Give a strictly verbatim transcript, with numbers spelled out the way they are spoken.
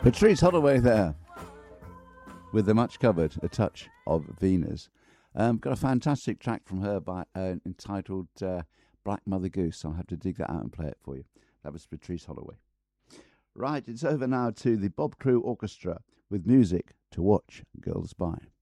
Patrice Holloway there with the much covered A Touch of Venus. Um, got a fantastic track from her by uh, entitled uh, Black Mother Goose. I'll have to dig that out and play it for you. That was Patrice Holloway. Right, it's over now to the Bob Crew Orchestra with music to watch girls by.